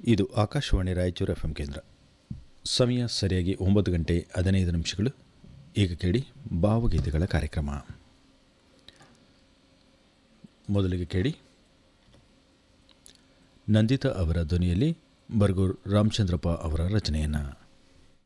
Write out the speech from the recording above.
ಇದು Akashvani Raichur F M ಕೇಂದ್ರ. ಸಮಯ ಸರಿಯಾಗಿ 9 ಗಂಟೆ 15 ನಿಮಿಷಗಳು. ಈಗ ಕೇಳಿ ಭಾವಗೀತೆಗಳ ಕಾರ್ಯಕ್ರಮ. ಮೊದಲಿಗೆ ಕೇಳಿ ನಂದಿತಾ ಅವರ ಧ್ವನಿಯಲ್ಲಿ ಬರಗೂರು ರಾಮಚಂದ್ರಪ್ಪ ಅವರ ರಚನೆಯನ್ನು.